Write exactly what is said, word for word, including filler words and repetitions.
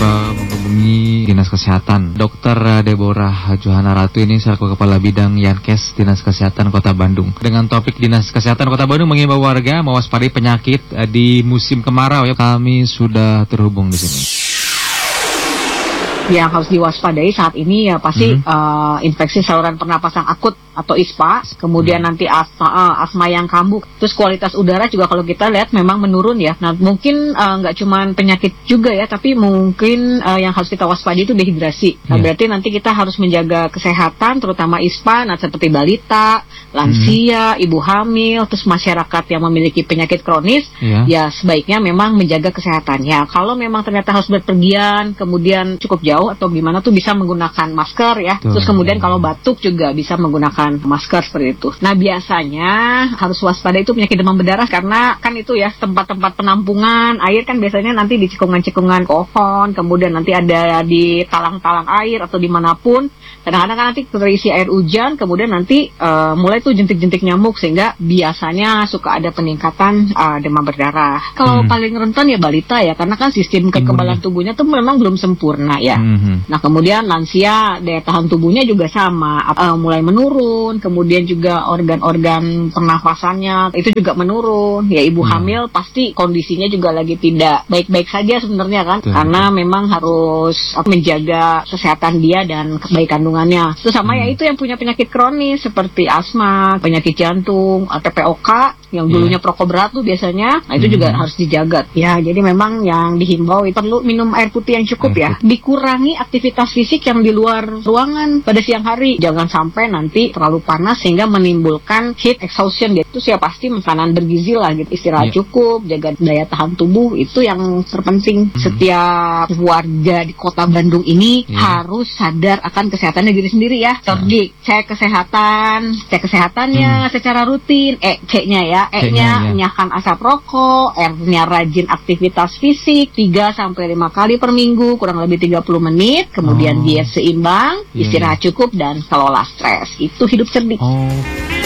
uh, menghubungi Dinas Kesehatan. Dokter Deborah Johana Ratu ini selaku Kepala Bidang Yankes Dinas Kesehatan Kota Bandung. Dengan topik Dinas Kesehatan Kota Bandung mengimbau warga mewaspadai penyakit uh, di musim kemarau ya. Kami sudah terhubung di sini. Yang harus diwaspadai saat ini ya pasti hmm. uh, infeksi saluran pernapasan akut atau I S P A, kemudian hmm. nanti asma, uh, asma yang kambuh, terus kualitas udara juga kalau kita lihat memang menurun ya. Nah mungkin nggak uh, cuma penyakit juga ya, tapi mungkin uh, yang harus kita waspadai itu dehidrasi. Nah yeah. berarti nanti kita harus menjaga kesehatan, terutama I S P A, nah seperti balita, lansia, hmm. ibu hamil, terus masyarakat yang memiliki penyakit kronis, yeah. ya sebaiknya memang menjaga kesehatannya. Kalau memang ternyata harus berpergian, kemudian cukup jauh atau gimana tuh bisa menggunakan masker ya. Tuh. Terus kemudian kalau batuk juga bisa menggunakan masker seperti itu. Nah biasanya harus waspada itu penyakit demam berdarah karena kan itu ya tempat-tempat penampungan air kan biasanya nanti di cekungan-cekungan pohon, kemudian nanti ada di talang-talang air atau dimanapun. Kadang-kadang kan nanti terisi air hujan, kemudian nanti uh, mulai tuh jentik-jentik nyamuk sehingga biasanya suka ada peningkatan uh, demam berdarah. Kalau hmm. paling rentan ya balita ya karena kan sistem kekebalan tubuhnya tuh memang belum sempurna ya. Hmm. Nah kemudian lansia daya tahan tubuhnya juga sama uh, mulai menurun, kemudian juga organ-organ pernafasannya itu juga menurun. Ya ibu hmm. hamil pasti kondisinya juga lagi tidak baik-baik saja sebenarnya kan, betul, karena betul. memang harus menjaga kesehatan dia dan kebaikan kandungannya. Terus sama hmm. ya itu yang punya penyakit kronis seperti asma, penyakit jantung, T P O K yang dulunya yeah. perokok berat tuh biasanya, nah itu hmm. juga harus dijaga. Ya, jadi memang yang dihimbau itu perlu minum air putih yang cukup air ya. Putih. Dikurangi aktivitas fisik yang di luar ruangan pada siang hari. Jangan sampai nanti terlalu panas sehingga menimbulkan heat exhaustion gitu. Ya pasti makanan bergizi lah gitu. Istirahat yeah. cukup, jaga daya tahan tubuh itu yang terpenting. Hmm. Setiap warga di Kota Bandung ini yeah. harus sadar akan kesehatannya diri sendiri ya. Cerdik, yeah. cek kesehatan, cek kesehatannya hmm. secara rutin. E, C-nya ya. E-nya enyahkan asap rokok, R-nya rajin aktivitas fisik tiga sampai lima kali per minggu, kurang lebih tiga puluh menit, kemudian oh. diet seimbang, yeah. istirahat cukup dan kelola stres. Itu hidup cerdik. Oh.